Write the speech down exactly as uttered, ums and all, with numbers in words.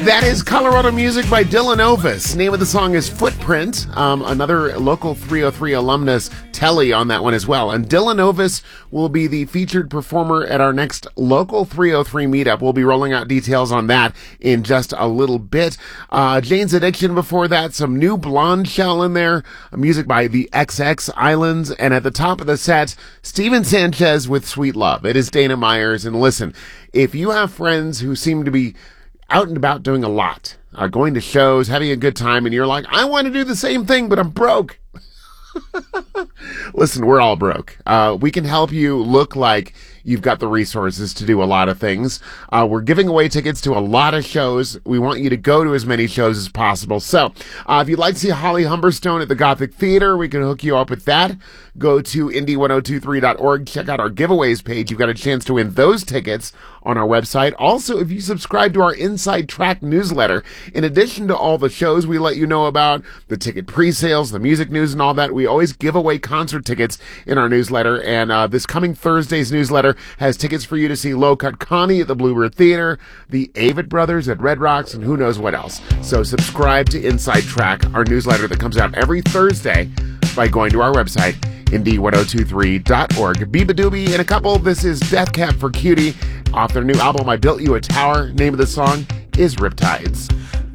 That is Colorado music by Dylan Ovis. Name of the song is Footprint. Um, another local three oh three alumnus, Telly, on that one as well. And Dylan Ovis will be the featured performer at our next local three oh three meetup. We'll be rolling out details on that in just a little bit. Uh, Jane's Addiction before that, some new Blonde Shell in there, music by the X X Islands, and at the top of the set, Steven Sanchez with Sweet Love. It is Dana Myers, and listen, if you have friends who seem to be out and about doing a lot, uh, going to shows, having a good time, and you're like, I want to do the same thing, but I'm broke. Listen, we're all broke. Uh, we can help you look like you've got the resources to do a lot of things. Uh, we're giving away tickets to a lot of shows. We want you to go to as many shows as possible. So, uh, if you'd like to see Holly Humberstone at the Gothic Theater, we can hook you up with that. Go to indie ten twenty-three dot org. Check out our giveaways page. You've got a chance to win those tickets on our website. Also, if you subscribe to our Inside Track newsletter, in addition to all the shows we let you know about, the ticket pre-sales, the music news and all that, we always give away concert tickets in our newsletter. And uh, this coming Thursday's newsletter has tickets for you to see Low Cut Connie at the Bluebird Theater, the Avett Brothers at Red Rocks, and who knows what else. So subscribe to Inside Track, our newsletter that comes out every Thursday, by going to our website, indie ten twenty-three dot org. Biba Doobie in a couple. This is Death Cab for Cutie off their new album, I Built You a Tower. Name of the song is Riptides.